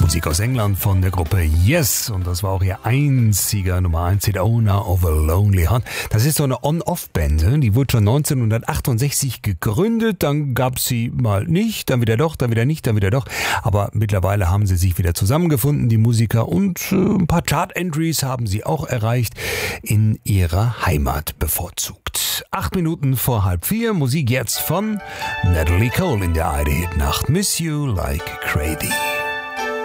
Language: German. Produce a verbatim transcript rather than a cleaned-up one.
Musik aus England von der Gruppe Yes. Und das war auch ihr einziger Nummer eins Hit, Owner of a Lonely Heart. Das ist so eine On-Off-Band. Die wurde schon neunzehnhundertachtundsechzig gegründet. Dann gab es sie mal nicht, dann wieder doch, dann wieder nicht, dann wieder doch. Aber mittlerweile haben sie sich wieder zusammengefunden, die Musiker. Und äh, ein paar Chart-Entries haben sie auch erreicht, in ihrer Heimat bevorzugt. Acht Minuten vor halb vier. Musik jetzt von Natalie Cole in der I D-Hit-Nacht. Miss You Like Crazy.